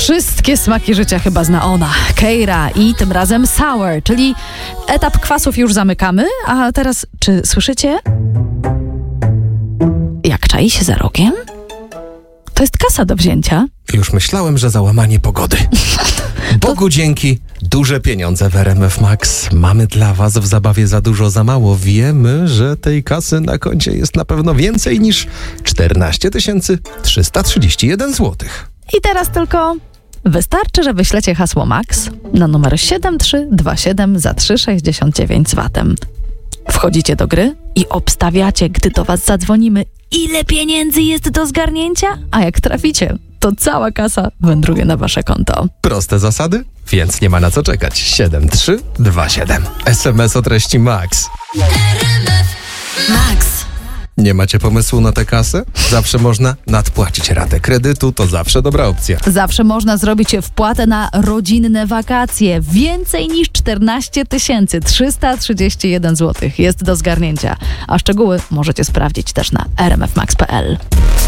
Wszystkie smaki życia chyba zna ona, Keira, i tym razem sour, czyli etap kwasów już zamykamy, a teraz, czy słyszycie? Jak czai się za rogiem? To jest kasa do wzięcia. Już myślałem, że załamanie pogody. Bogu dzięki, duże pieniądze w RMF Max. Mamy dla was w zabawie za dużo, za mało. Wiemy, że tej kasy na koncie jest na pewno więcej niż 14 331 zł. I teraz tylko wystarczy, że wyślecie hasło MAX na numer 7327 za 3,69 z VAT-em. Wchodzicie do gry i obstawiacie, gdy do was zadzwonimy, ile pieniędzy jest do zgarnięcia, a jak traficie, to cała kasa wędruje na wasze konto. Proste zasady, więc nie ma na co czekać. 7327. SMS o treści MAX. MAX. Nie macie pomysłu na tę kasę? Zawsze można nadpłacić ratę kredytu, to zawsze dobra opcja. Zawsze można zrobić wpłatę na rodzinne wakacje. Więcej niż 14 331 zł jest do zgarnięcia. A szczegóły możecie sprawdzić też na rmfmax.pl.